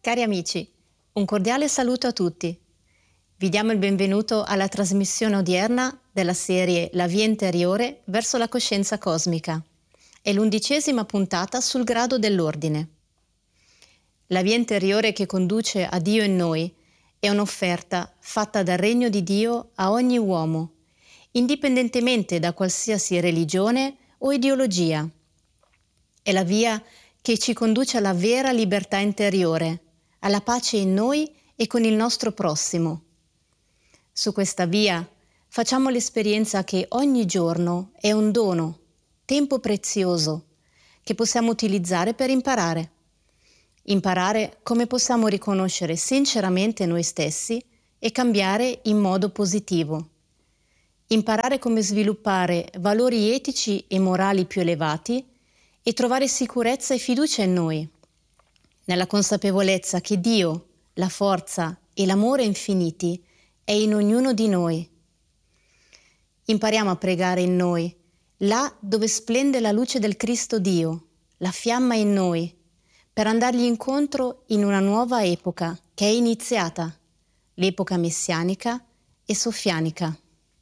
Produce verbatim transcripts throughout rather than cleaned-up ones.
Cari amici, un cordiale saluto a tutti. Vi diamo il benvenuto alla trasmissione odierna della serie La via interiore verso la coscienza cosmica. È l'undicesima puntata sul grado dell'ordine. La via interiore che conduce a Dio in noi è un'offerta fatta dal regno di Dio a ogni uomo, indipendentemente da qualsiasi religione o ideologia. È la via che ci conduce alla vera libertà interiore, alla pace in noi e con il nostro prossimo. Su questa via facciamo l'esperienza che ogni giorno è un dono, tempo prezioso, che possiamo utilizzare per imparare. Imparare come possiamo riconoscere sinceramente noi stessi e cambiare in modo positivo. Imparare come sviluppare valori etici e morali più elevati e trovare sicurezza e fiducia in noi, nella consapevolezza che Dio, la forza e l'amore infiniti è in ognuno di noi. Impariamo a pregare in noi, là dove splende la luce del Cristo Dio, la fiamma in noi, per andargli incontro in una nuova epoca che è iniziata, l'epoca messianica e sofianica.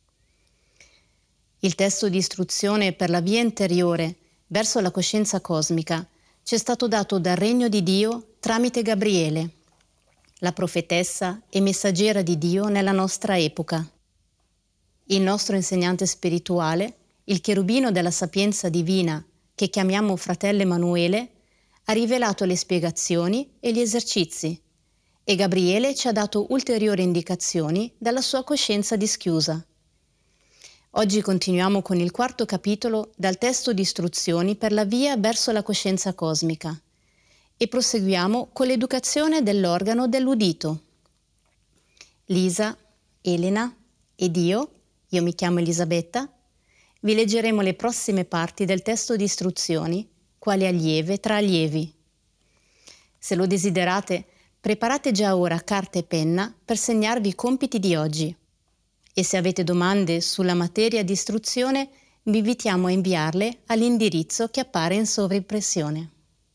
Il testo di istruzione per la via interiore verso la coscienza cosmica ci è stato dato dal regno di Dio tramite Gabriele, la profetessa e messaggera di Dio nella nostra epoca. Il nostro insegnante spirituale, il cherubino della sapienza divina, che chiamiamo fratello Emanuele, ha rivelato le spiegazioni e gli esercizi, e Gabriele ci ha dato ulteriori indicazioni dalla sua coscienza dischiusa. Oggi continuiamo con il quarto capitolo dal testo di istruzioni per la via verso la coscienza cosmica e proseguiamo con l'educazione dell'organo dell'udito. Lisa, Elena ed io, io mi chiamo Elisabetta, vi leggeremo le prossime parti del testo di istruzioni, quali allieve tra allievi. Se lo desiderate, preparate già ora carta e penna per segnarvi i compiti di oggi. E se avete domande sulla materia di istruzione, vi invitiamo a inviarle all'indirizzo che appare in sovraimpressione.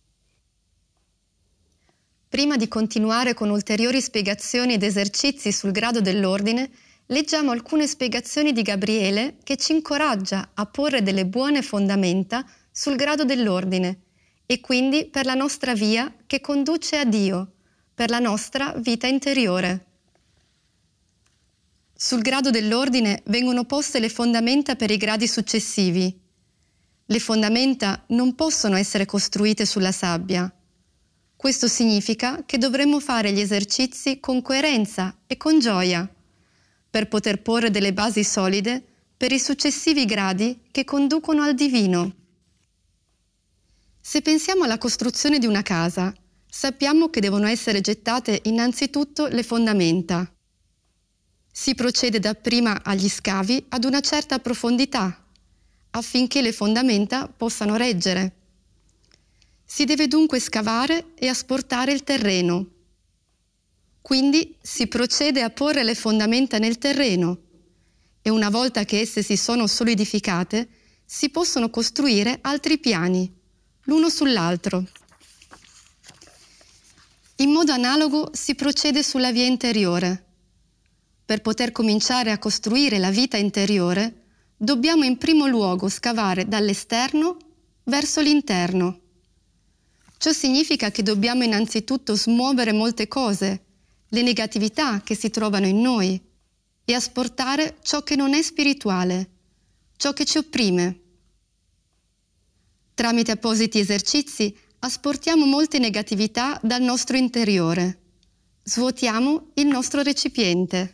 Prima di continuare con ulteriori spiegazioni ed esercizi sul grado dell'ordine, leggiamo alcune spiegazioni di Gabriele che ci incoraggia a porre delle buone fondamenta sul grado dell'ordine e quindi per la nostra via che conduce a Dio, per la nostra vita interiore. Sul grado dell'ordine vengono poste le fondamenta per i gradi successivi. Le fondamenta non possono essere costruite sulla sabbia. Questo significa che dovremmo fare gli esercizi con coerenza e con gioia, per poter porre delle basi solide per i successivi gradi che conducono al divino. Se pensiamo alla costruzione di una casa, sappiamo che devono essere gettate innanzitutto le fondamenta. Si procede dapprima agli scavi ad una certa profondità, affinché le fondamenta possano reggere. Si deve dunque scavare e asportare il terreno. Quindi si procede a porre le fondamenta nel terreno e una volta che esse si sono solidificate, si possono costruire altri piani, l'uno sull'altro. In modo analogo si procede sulla via interiore. Per poter cominciare a costruire la vita interiore, dobbiamo in primo luogo scavare dall'esterno verso l'interno. Ciò significa che dobbiamo innanzitutto smuovere molte cose, le negatività che si trovano in noi, e asportare ciò che non è spirituale, ciò che ci opprime. Tramite appositi esercizi asportiamo molte negatività dal nostro interiore. Svuotiamo il nostro recipiente.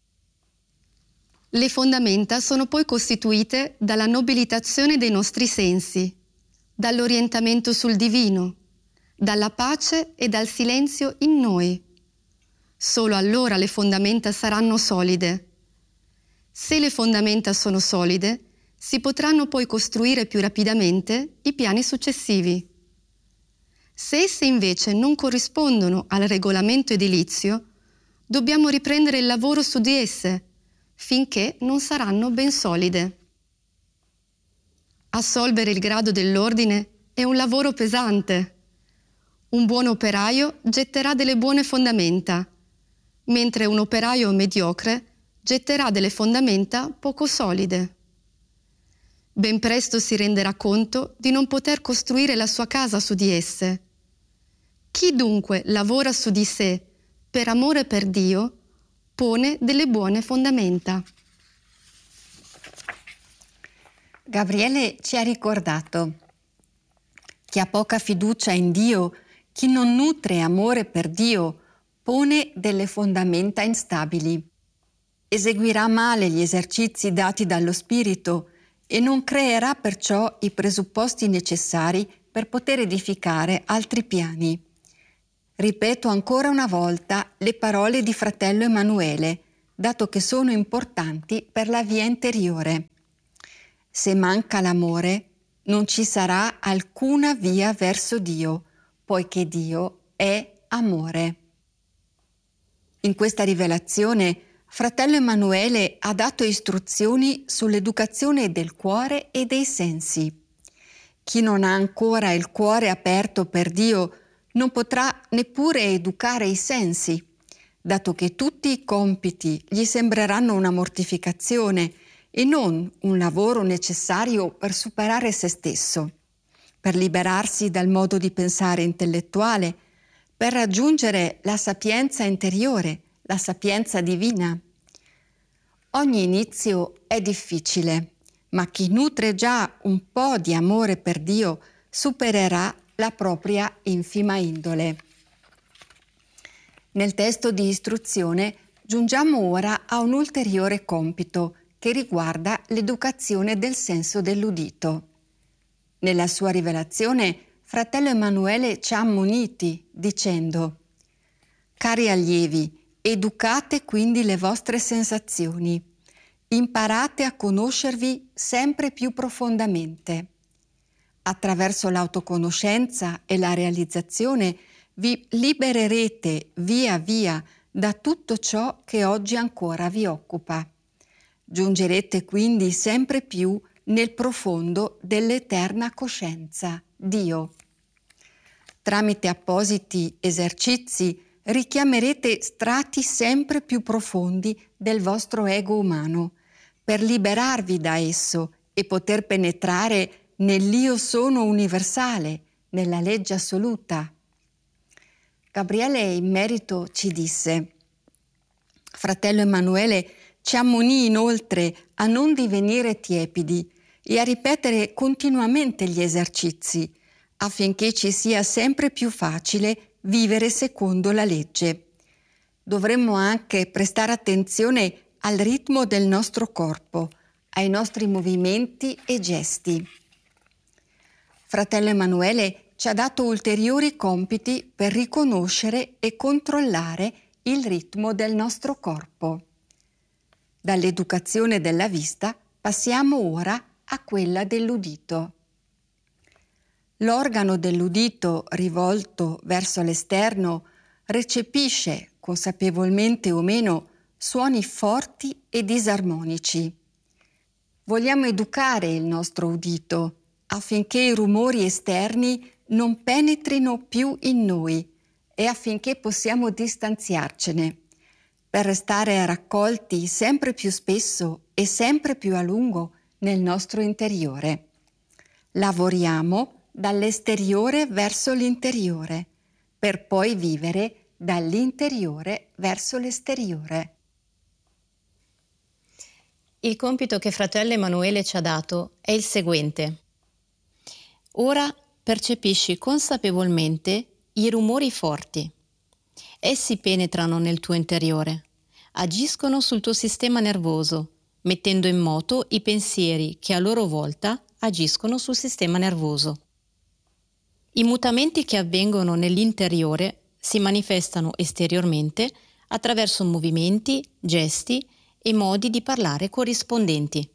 Le fondamenta sono poi costituite dalla nobilitazione dei nostri sensi, dall'orientamento sul divino, dalla pace e dal silenzio in noi. Solo allora le fondamenta saranno solide. Se le fondamenta sono solide, si potranno poi costruire più rapidamente i piani successivi. Se esse invece non corrispondono al regolamento edilizio, dobbiamo riprendere il lavoro su di esse, finché non saranno ben solide. Assolvere il grado dell'ordine è un lavoro pesante. Un buon operaio getterà delle buone fondamenta, mentre un operaio mediocre getterà delle fondamenta poco solide. Ben presto si renderà conto di non poter costruire la sua casa su di esse. Chi dunque lavora su di sé per amore per Dio pone delle buone fondamenta. Gabriele ci ha ricordato: chi ha poca fiducia in Dio, chi non nutre amore per Dio, pone delle fondamenta instabili. Eseguirà male gli esercizi dati dallo Spirito e non creerà perciò i presupposti necessari per poter edificare altri piani. Ripeto ancora una volta le parole di fratello Emanuele, dato che sono importanti per la via interiore. Se manca l'amore, non ci sarà alcuna via verso Dio, poiché Dio è amore. In questa rivelazione, fratello Emanuele ha dato istruzioni sull'educazione del cuore e dei sensi. Chi non ha ancora il cuore aperto per Dio non potrà neppure educare i sensi, dato che tutti i compiti gli sembreranno una mortificazione e non un lavoro necessario per superare se stesso, per liberarsi dal modo di pensare intellettuale, per raggiungere la sapienza interiore, la sapienza divina. Ogni inizio è difficile, ma chi nutre già un po' di amore per Dio supererà la propria infima indole. Nel testo di istruzione giungiamo ora a un ulteriore compito che riguarda l'educazione del senso dell'udito. Nella sua rivelazione, fratello Emanuele ci ha ammoniti dicendo: «Cari allievi, educate quindi le vostre sensazioni, imparate a conoscervi sempre più profondamente. Attraverso l'autoconoscenza e la realizzazione vi libererete via via da tutto ciò che oggi ancora vi occupa. Giungerete quindi sempre più nel profondo dell'eterna coscienza, Dio. Tramite appositi esercizi richiamerete strati sempre più profondi del vostro ego umano, per liberarvi da esso e poter penetrare nell'Io sono universale, nella legge assoluta». Gabriele in merito ci disse: «Fratello Emanuele ci ammonì inoltre a non divenire tiepidi e a ripetere continuamente gli esercizi, affinché ci sia sempre più facile vivere secondo la legge. Dovremmo anche prestare attenzione al ritmo del nostro corpo, ai nostri movimenti e gesti». Fratello Emanuele ci ha dato ulteriori compiti per riconoscere e controllare il ritmo del nostro corpo. Dall'educazione della vista passiamo ora a quella dell'udito. L'organo dell'udito rivolto verso l'esterno recepisce, consapevolmente o meno, suoni forti e disarmonici. Vogliamo educare il nostro udito affinché i rumori esterni non penetrino più in noi e affinché possiamo distanziarcene, per restare raccolti sempre più spesso e sempre più a lungo nel nostro interiore. Lavoriamo dall'esteriore verso l'interiore, per poi vivere dall'interiore verso l'esteriore. Il compito che fratello Emanuele ci ha dato è il seguente. Ora percepisci consapevolmente i rumori forti. Essi penetrano nel tuo interiore, agiscono sul tuo sistema nervoso, mettendo in moto i pensieri che a loro volta agiscono sul sistema nervoso. I mutamenti che avvengono nell'interiore si manifestano esteriormente attraverso movimenti, gesti e modi di parlare corrispondenti.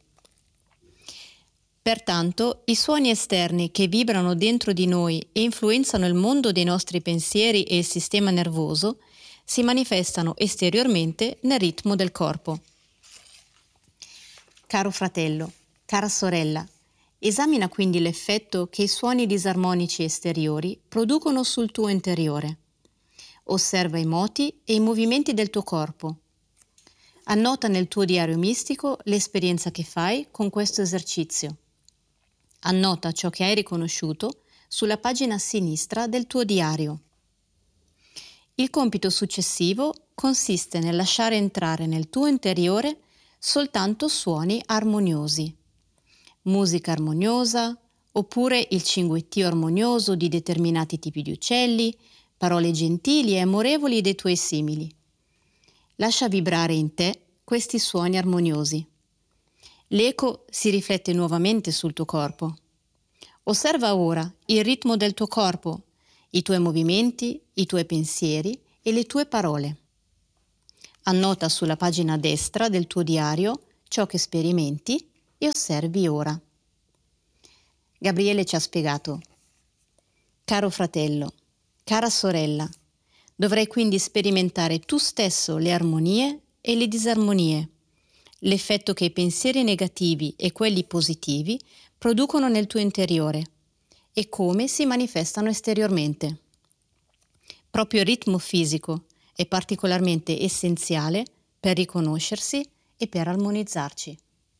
Pertanto, i suoni esterni che vibrano dentro di noi e influenzano il mondo dei nostri pensieri e il sistema nervoso si manifestano esteriormente nel ritmo del corpo. Caro fratello, cara sorella, Esamina quindi l'effetto che i suoni disarmonici esteriori producono sul tuo interiore. Osserva i moti e i movimenti del tuo corpo. Annota nel tuo diario mistico l'esperienza che fai con questo esercizio. Annota ciò che hai riconosciuto sulla pagina a sinistra del tuo diario. Il compito successivo consiste nel lasciare entrare nel tuo interiore soltanto suoni armoniosi, musica armoniosa, oppure il cinguettio armonioso di determinati tipi di uccelli, parole gentili e amorevoli dei tuoi simili. Lascia vibrare in te questi suoni armoniosi. L'eco si riflette nuovamente sul tuo corpo. Osserva ora il ritmo del tuo corpo, i tuoi movimenti, i tuoi pensieri e le tue parole. Annota sulla pagina destra del tuo diario ciò che sperimenti e osservi ora. Gabriele ci ha spiegato: caro fratello, cara sorella, dovrai quindi sperimentare tu stesso le armonie e le disarmonie, l'effetto che i pensieri negativi e quelli positivi producono nel tuo interiore e come si manifestano esteriormente. Proprio il ritmo fisico è particolarmente essenziale per riconoscersi e per armonizzarci.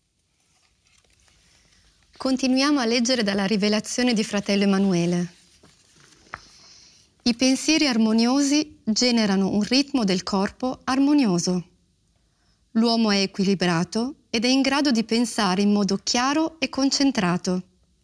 Continuiamo a leggere dalla rivelazione di fratello Emanuele. I pensieri armoniosi generano un ritmo del corpo armonioso. L'uomo è equilibrato ed è in grado di pensare in modo chiaro e concentrato.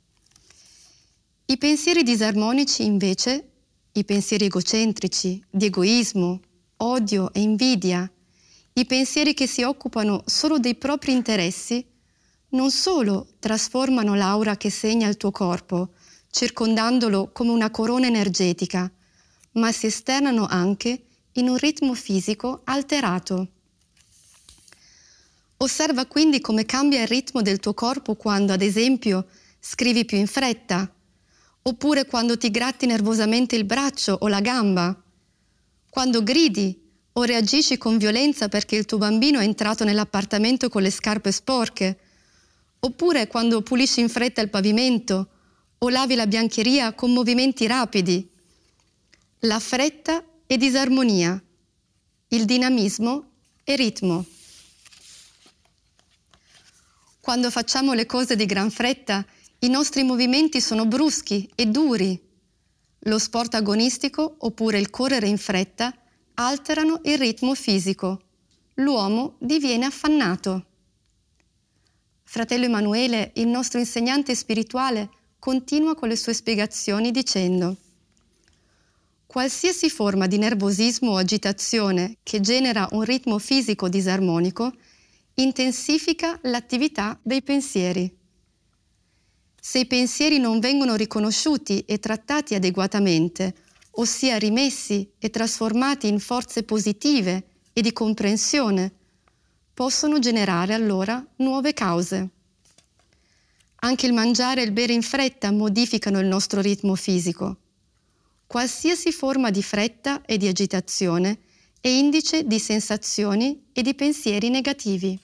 I pensieri disarmonici, invece, i pensieri egocentrici, di egoismo, odio e invidia, i pensieri che si occupano solo dei propri interessi, non solo trasformano l'aura che segna il tuo corpo, circondandolo come una corona energetica, ma si esternano anche in un ritmo fisico alterato. Osserva quindi come cambia il ritmo del tuo corpo quando, ad esempio, scrivi più in fretta, oppure quando ti gratti nervosamente il braccio o la gamba, quando gridi o reagisci con violenza perché il tuo bambino è entrato nell'appartamento con le scarpe sporche, oppure quando pulisci in fretta il pavimento o lavi la biancheria con movimenti rapidi. La fretta è disarmonia, il dinamismo è ritmo. Quando facciamo le cose di gran fretta, i nostri movimenti sono bruschi e duri. Lo sport agonistico oppure il correre in fretta alterano il ritmo fisico. L'uomo diviene affannato. Fratello Emanuele, il nostro insegnante spirituale, continua con le sue spiegazioni dicendo: qualsiasi forma di nervosismo o agitazione che genera un ritmo fisico disarmonico intensifica l'attività dei pensieri. Se i pensieri non vengono riconosciuti e trattati adeguatamente, ossia rimessi e trasformati in forze positive e di comprensione, possono generare allora nuove cause. Anche il mangiare e il bere in fretta modificano il nostro ritmo fisico. Qualsiasi forma di fretta e di agitazione è indice di sensazioni e di pensieri negativi.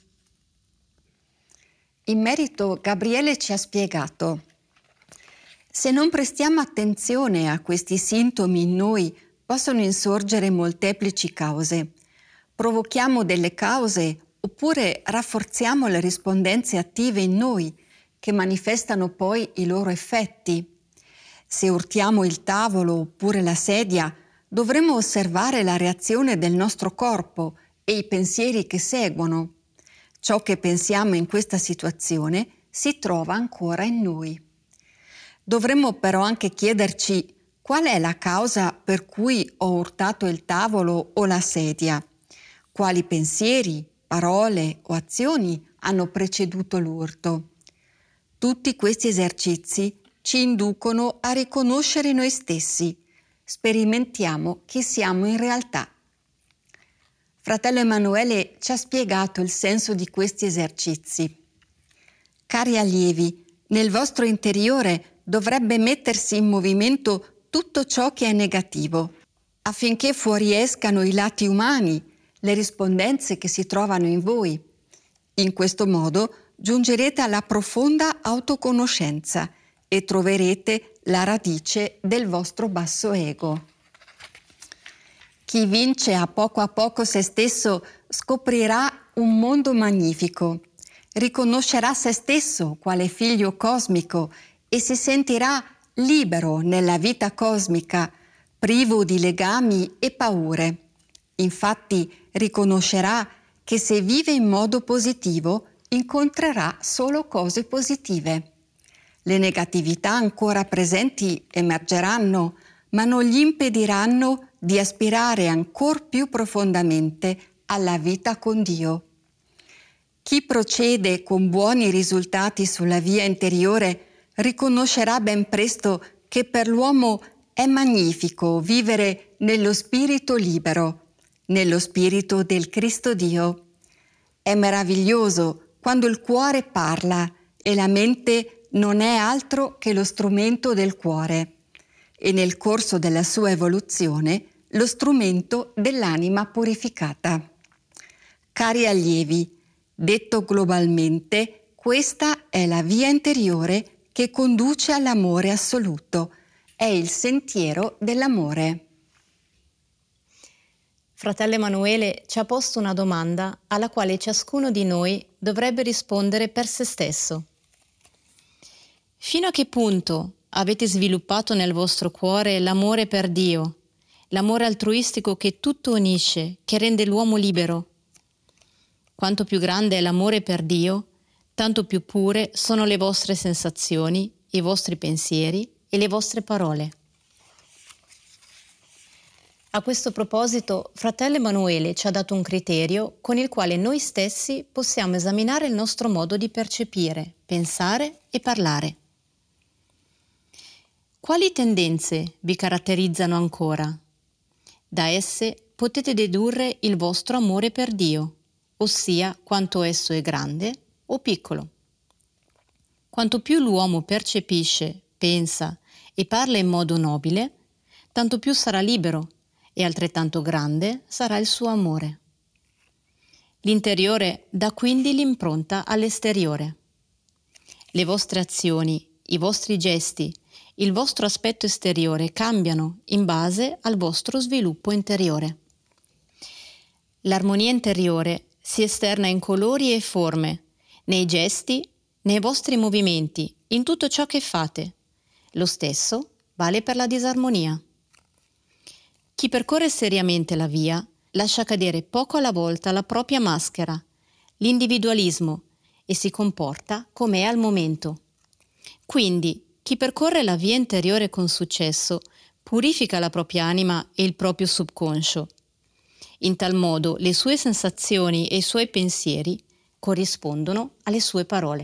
In merito, Gabriele ci ha spiegato: se non prestiamo attenzione a questi sintomi in noi, possono insorgere molteplici cause. Provochiamo delle cause oppure rafforziamo le rispondenze attive in noi, che manifestano poi i loro effetti. Se urtiamo il tavolo oppure la sedia, dovremo osservare la reazione del nostro corpo e i pensieri che seguono. Ciò che pensiamo in questa situazione si trova ancora in noi. Dovremmo però anche chiederci qual è la causa per cui ho urtato il tavolo o la sedia, quali pensieri, parole o azioni hanno preceduto l'urto. Tutti questi esercizi ci inducono a riconoscere noi stessi. Sperimentiamo chi siamo in realtà. Fratello Emanuele ci ha spiegato il senso di questi esercizi. Cari allievi, nel vostro interiore dovrebbe mettersi in movimento tutto ciò che è negativo, affinché fuoriescano i lati umani, le rispondenze che si trovano in voi. In questo modo giungerete alla profonda autoconoscenza e troverete la radice del vostro basso ego. Chi vince a poco a poco se stesso scoprirà un mondo magnifico, riconoscerà se stesso quale figlio cosmico e si sentirà libero nella vita cosmica, privo di legami e paure. Infatti riconoscerà che se vive in modo positivo incontrerà solo cose positive. Le negatività ancora presenti emergeranno, ma non gli impediranno di aspirare ancor più profondamente alla vita con Dio. Chi procede con buoni risultati sulla via interiore riconoscerà ben presto che per l'uomo è magnifico vivere nello spirito libero, nello spirito del Cristo Dio. È meraviglioso quando il cuore parla e la mente non è altro che lo strumento del cuore e nel corso della sua evoluzione lo strumento dell'anima purificata. Cari allievi, detto globalmente, questa è la via interiore che conduce all'amore assoluto, è il sentiero dell'amore. Fratello Emanuele ci ha posto una domanda alla quale ciascuno di noi dovrebbe rispondere per se stesso. Fino a che punto avete sviluppato nel vostro cuore l'amore per Dio, l'amore altruistico che tutto unisce, che rende l'uomo libero? Quanto più grande è l'amore per Dio, tanto più pure sono le vostre sensazioni, i vostri pensieri e le vostre parole. A questo proposito, fratello Emanuele ci ha dato un criterio con il quale noi stessi possiamo esaminare il nostro modo di percepire, pensare e parlare. Quali tendenze vi caratterizzano ancora? Da esse potete dedurre il vostro amore per Dio, ossia quanto esso è grande o piccolo. Quanto più l'uomo percepisce, pensa e parla in modo nobile, tanto più sarà libero e altrettanto grande sarà il suo amore. L'interiore dà quindi l'impronta all'esteriore. Le vostre azioni, i vostri gesti, il vostro aspetto esteriore cambiano in base al vostro sviluppo interiore. L'armonia interiore si esterna in colori e forme, nei gesti, nei vostri movimenti, in tutto ciò che fate. Lo stesso vale per la disarmonia. Chi percorre seriamente la via lascia cadere poco alla volta la propria maschera, l'individualismo, e si comporta come è al momento. Quindi, chi percorre la via interiore con successo purifica la propria anima e il proprio subconscio. In tal modo le sue sensazioni e i suoi pensieri corrispondono alle sue parole.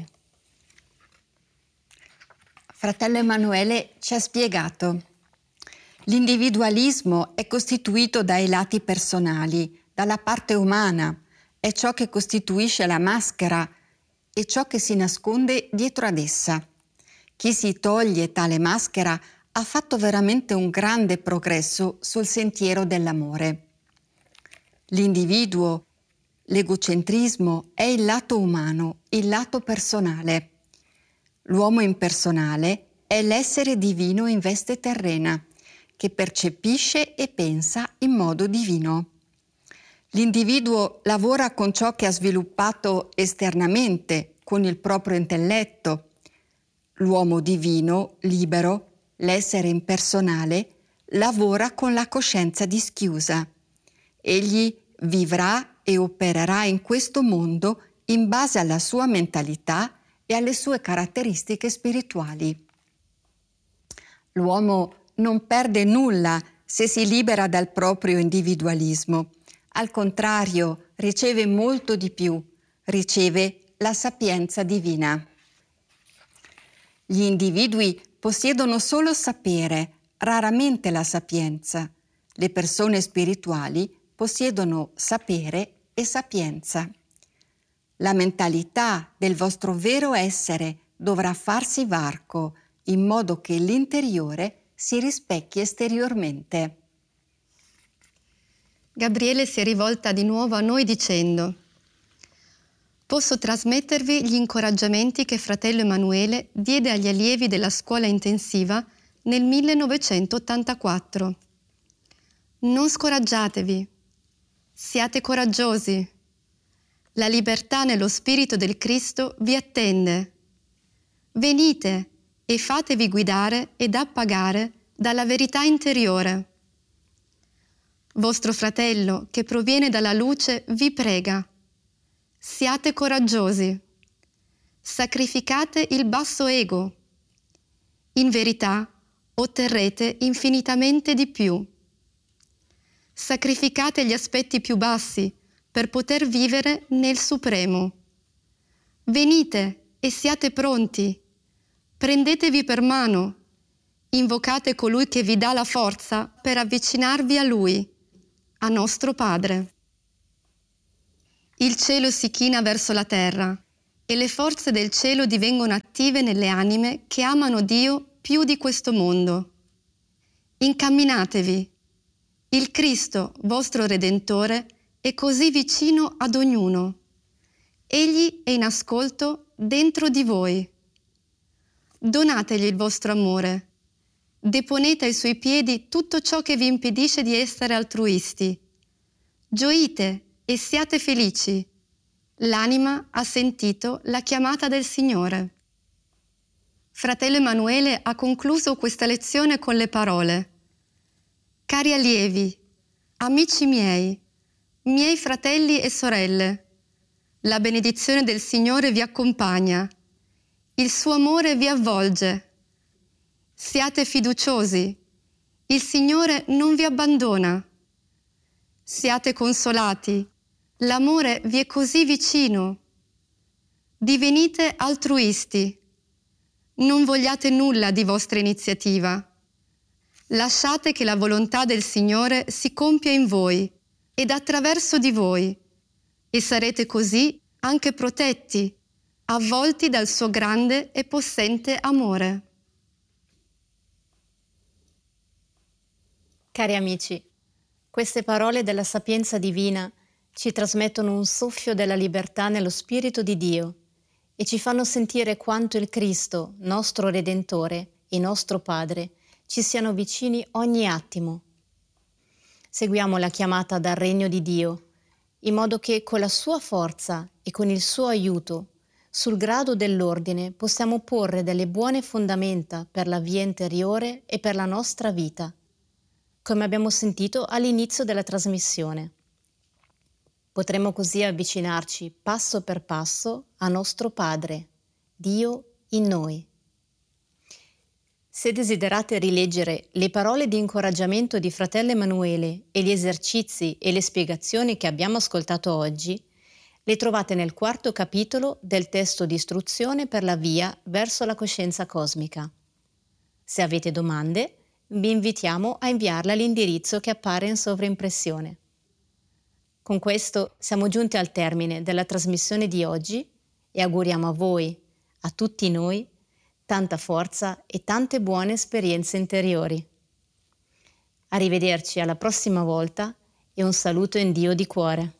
Fratello Emanuele ci ha spiegato: l'individualismo è costituito dai lati personali, dalla parte umana, è ciò che costituisce la maschera e ciò che si nasconde dietro ad essa. Chi si toglie tale maschera ha fatto veramente un grande progresso sul sentiero dell'amore. L'individuo, l'egocentrismo è il lato umano, il lato personale. L'uomo impersonale è l'essere divino in veste terrena, che percepisce e pensa in modo divino. L'individuo lavora con ciò che ha sviluppato esternamente, con il proprio intelletto. L'uomo divino, libero, l'essere impersonale, lavora con la coscienza dischiusa. Egli vivrà e opererà in questo mondo in base alla sua mentalità e alle sue caratteristiche spirituali. L'uomo non perde nulla se si libera dal proprio individualismo. Al contrario, riceve molto di più, riceve la sapienza divina. Gli individui possiedono solo sapere, raramente la sapienza. Le persone spirituali possiedono sapere e sapienza. La mentalità del vostro vero essere dovrà farsi varco in modo che l'interiore si rispecchi esteriormente. Gabriele si è rivolta di nuovo a noi dicendo: posso trasmettervi gli incoraggiamenti che fratello Emanuele diede agli allievi della scuola intensiva nel millenovecentottantaquattro. Non scoraggiatevi, siate coraggiosi. La libertà nello Spirito del Cristo vi attende. Venite e fatevi guidare ed appagare dalla verità interiore. Vostro fratello, che proviene dalla luce, vi prega. Siate coraggiosi. Sacrificate il basso ego. In verità otterrete infinitamente di più. Sacrificate gli aspetti più bassi per poter vivere nel Supremo. Venite e siate pronti. Prendetevi per mano. Invocate colui che vi dà la forza per avvicinarvi a Lui, a nostro Padre. Il cielo si china verso la terra e le forze del cielo divengono attive nelle anime che amano Dio più di questo mondo. Incamminatevi. Il Cristo, vostro Redentore, è così vicino ad ognuno. Egli è in ascolto dentro di voi. Donategli il vostro amore. Deponete ai suoi piedi tutto ciò che vi impedisce di essere altruisti. Gioite e siate felici. L'anima ha sentito la chiamata del Signore. Fratello Emanuele ha concluso questa lezione con le parole: Cari allievi, amici miei, miei fratelli e sorelle, la benedizione del Signore vi accompagna, il suo amore vi avvolge. Siate fiduciosi, il Signore non vi abbandona. Siate consolati, l'amore vi è così vicino. Divenite altruisti, non vogliate nulla di vostra iniziativa. Lasciate che la volontà del Signore si compia in voi ed attraverso di voi, e sarete così anche protetti, avvolti dal suo grande e possente amore. Cari amici, queste parole della sapienza divina ci trasmettono un soffio della libertà nello Spirito di Dio e ci fanno sentire quanto il Cristo, nostro Redentore e nostro Padre, ci siano vicini ogni attimo. Seguiamo la chiamata dal Regno di Dio, in modo che con la sua forza e con il suo aiuto, sul grado dell'ordine, possiamo porre delle buone fondamenta per la via interiore e per la nostra vita, come abbiamo sentito all'inizio della trasmissione. Potremo così avvicinarci passo per passo a nostro Padre, Dio in noi. Se desiderate rileggere le parole di incoraggiamento di fratello Emanuele e gli esercizi e le spiegazioni che abbiamo ascoltato oggi, le trovate nel quarto capitolo del testo di istruzione per la via verso la coscienza cosmica. Se avete domande, vi invitiamo a inviarle all'indirizzo che appare in sovraimpressione. Con questo siamo giunti al termine della trasmissione di oggi e auguriamo a voi, a tutti noi, tanta forza e tante buone esperienze interiori. Arrivederci alla prossima volta e un saluto in Dio di cuore.